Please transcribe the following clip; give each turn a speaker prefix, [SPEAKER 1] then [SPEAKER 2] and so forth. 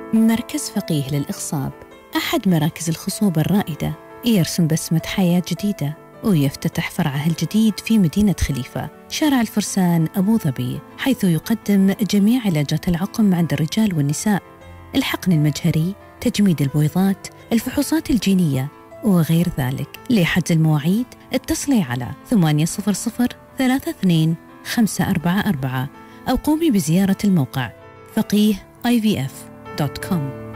[SPEAKER 1] مركز فقيه للإخصاب، أحد مراكز الخصوبة الرائدة، يرسم بسمة حياة جديدة ويفتتح فرعه الجديد في مدينة خليفة، شارع الفرسان، أبو ظبي، حيث يقدم جميع علاجات العقم عند الرجال والنساء، الحقن المجهري، تجميد البويضات، الفحوصات الجينية وغير ذلك. لحجز المواعيد اتصلي على 800-32-544 أو قومي بزيارة الموقع فقيه IVF.com.